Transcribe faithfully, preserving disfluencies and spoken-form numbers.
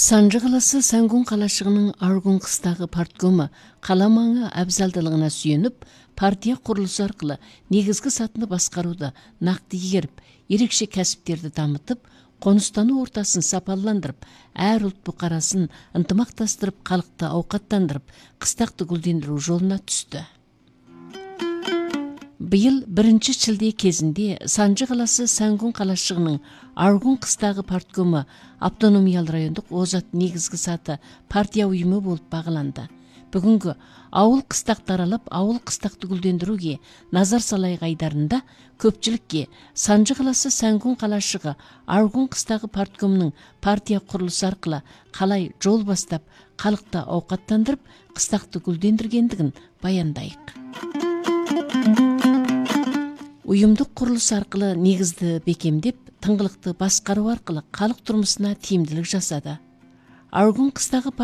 Санжы қаласы Сәңгүн қалашығының Аргун қыстағы парткомы қала маңы абзалдылығына сүйеніп, партия құрылысы арқылы негізгі сатыны басқаруды нақты игеріп, ерекше кәсіптерді дамытып, қоныстану ортасын сапаландырып, әр ұлт бұқарасын ынтымақтастырып, халықты ауқаттандырып, қыстақты гүлдендіру жолына түсті. Биыл бірінші шілде кезінде Санжы қаласы Сәңгүн қалашығының Аргун қыстағы парткомы автономиялы райондық озат негізгі саты партия ұйымы болып бағаланды. Бүгінгі ауыл қыстақты аралап, ауыл қыстақты гүлдендіруге назар салайық айдарында көпчілікке Санжы қаласы Сәңгүн қалашығы Аргун қыстағы парткомның партия құрылысы арқылы қалай жол бастап, халықты ауқаттандырып, қыстақты гүлдендіргендігін баяндайық. Ұйымдық құрылыс арқылы негізді бекемдеп, тыңғылықты басқару арқылы халық тұрмысына тиімділік жасады. Аргун қыстағы